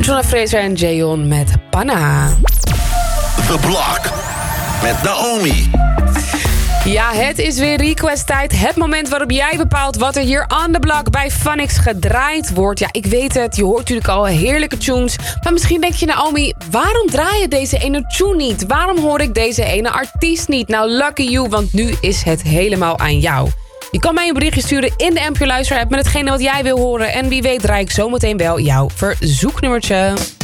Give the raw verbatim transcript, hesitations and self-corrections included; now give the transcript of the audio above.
Jonah Fraser en Jayon met Panna. The Block met Naomi. Ja, het is weer request-tijd. Het moment waarop jij bepaalt wat er hier on the block bij Funix gedraaid wordt. Ja, ik weet het. Je hoort natuurlijk al heerlijke tunes. Maar misschien denk je, Naomi, waarom draai je deze ene tune niet? Waarom hoor ik deze ene artiest niet? Nou, lucky you, want nu is het helemaal aan jou. Je kan mij een berichtje sturen in de N P O Luister-app met hetgene wat jij wil horen. En wie weet draai ik zometeen wel jouw verzoeknummertje.